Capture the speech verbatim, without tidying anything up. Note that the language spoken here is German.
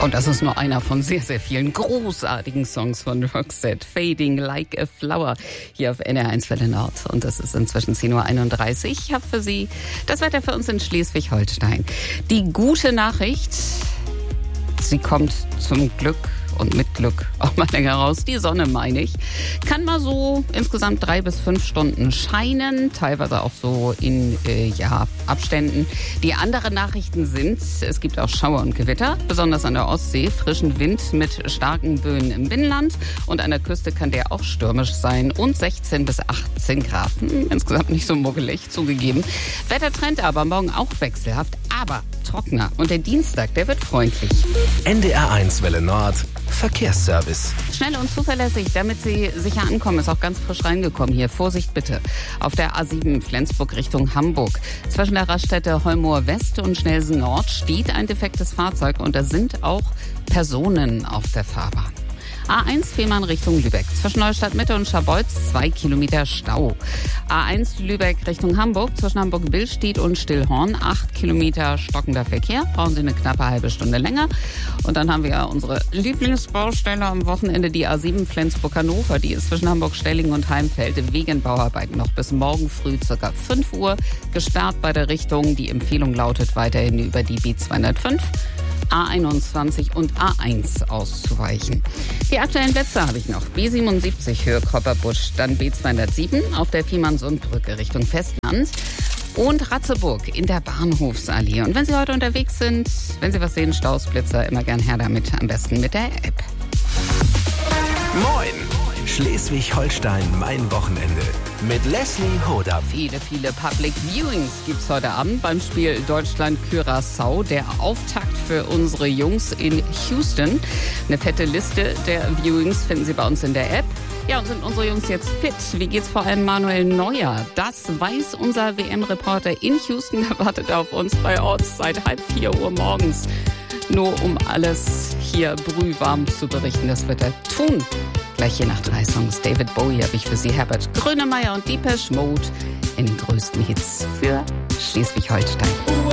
Und das ist nur einer von sehr, sehr vielen großartigen Songs von Roxette. Fading Like a Flower hier auf N R eins Welle Nord. Und das ist inzwischen zehn Uhr einunddreißig. Ich habe für Sie das Wetter für uns in Schleswig-Holstein. Die gute Nachricht, sie kommt zum Glück und mit Glück auch mal länger raus. Die Sonne, meine ich, kann mal so insgesamt drei bis fünf Stunden scheinen, teilweise auch so in äh, ja, Abständen. Die anderen Nachrichten sind, es gibt auch Schauer und Gewitter, besonders an der Ostsee, frischen Wind mit starken Böen im Binnenland und an der Küste kann der auch stürmisch sein und sechzehn bis achtzehn Grad. Hm, insgesamt nicht so muggelig, zugegeben. Wettertrend aber morgen auch wechselhaft, aber trockener. Und der Dienstag, der wird freundlich. N D R eins Welle Nord Verkehrsservice. Schnell und zuverlässig, damit Sie sicher ankommen, ist auch ganz frisch reingekommen hier. Vorsicht bitte. Auf der A sieben Flensburg Richtung Hamburg. Zwischen der Raststätte Heumoor West und Schnelsen Nord steht ein defektes Fahrzeug und da sind auch Personen auf der Fahrbahn. A eins Fehmarn Richtung Lübeck. Zwischen Neustadt Mitte und Scharbeutz zwei Kilometer Stau. A eins Lübeck Richtung Hamburg. Zwischen Hamburg-Billstedt und Stillhorn acht Kilometer stockender Verkehr. Brauchen Sie eine knappe halbe Stunde länger. Und dann haben wir ja unsere Lieblingsbaustelle am Wochenende, die A sieben Flensburg-Hannover. Die ist zwischen Hamburg-Stellingen und Heimfeld wegen Bauarbeiten noch bis morgen früh ca. fünf Uhr gesperrt bei der Richtung. Die Empfehlung lautet weiterhin über die B zweihundertfünf. A einundzwanzig und A eins auszuweichen. Die aktuellen Plätze habe ich noch. B siebenundsiebzig Höhe Kopperbusch, dann B zweihundertsieben auf der Viehmannsundbrücke Richtung Festland und Ratzeburg in der Bahnhofsallee. Und wenn Sie heute unterwegs sind, wenn Sie was sehen, Staus, Blitzer, immer gern her damit, am besten mit der App. Moin! Schleswig-Holstein, mein Wochenende. Mit Leslie Hodam. Viele, viele Public Viewings gibt's heute Abend beim Spiel Deutschland-Curaçao. Der Auftakt für unsere Jungs in Houston. Eine fette Liste der Viewings finden Sie bei uns in der App. Ja, und sind unsere Jungs jetzt fit? Wie geht's vor allem Manuel Neuer? Das weiß unser W M-Reporter in Houston. Er wartet auf uns bei Orts seit halb vier Uhr morgens. Nur um alles hier brühwarm zu berichten. Das wird er tun. Gleich hier nach drei Songs David Bowie habe ich für Sie Herbert Grönemeyer und Depeche Mode in den größten Hits für Schleswig-Holstein.